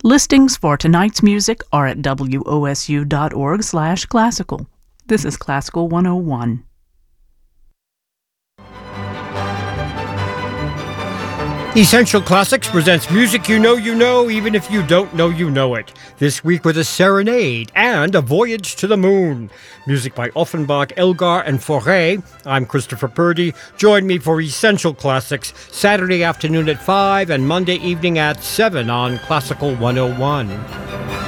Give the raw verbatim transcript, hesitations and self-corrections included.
Listings for tonight's music are at w o s u dot org slash classical. This is Classical one oh one. Essential Classics presents music you know you know, even if you don't know you know it. This week with a serenade and a voyage to the moon. Music by Offenbach, Elgar, and Fauré. I'm Christopher Purdy. Join me for Essential Classics, Saturday afternoon at five and Monday evening at seven on Classical one oh one.